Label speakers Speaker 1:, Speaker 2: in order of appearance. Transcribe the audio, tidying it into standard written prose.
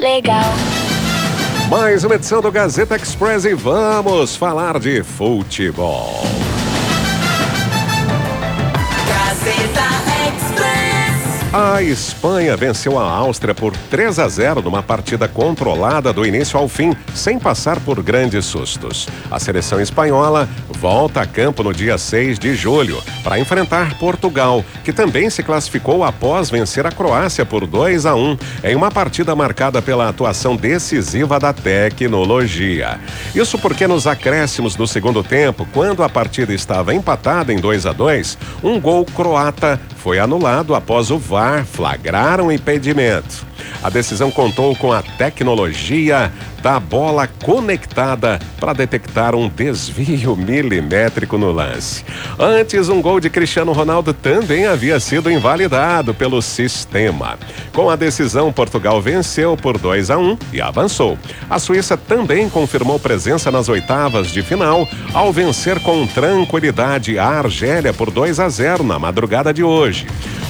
Speaker 1: legal.
Speaker 2: Mais uma edição do Gazeta Express e vamos falar de futebol.
Speaker 3: Gazeta Express.
Speaker 2: A Espanha venceu a Áustria por 3-0 numa partida controlada do início ao fim, sem passar por grandes sustos. A seleção espanhola volta a campo no dia 6 de julho para enfrentar Portugal, que também se classificou após vencer a Croácia por 2-1, em uma partida marcada pela atuação decisiva da tecnologia. Isso porque nos acréscimos do segundo tempo, quando a partida estava empatada em 2-2, um gol croata foi anulado após o VAR flagrar um impedimento. A decisão contou com a tecnologia da bola conectada para detectar um desvio milimétrico no lance. Antes, um gol de Cristiano Ronaldo também havia sido invalidado pelo sistema. Com a decisão, Portugal venceu por 2-1 e avançou. A Suíça também confirmou presença nas oitavas de final ao vencer com tranquilidade a Argélia por 2-0 na madrugada de hoje.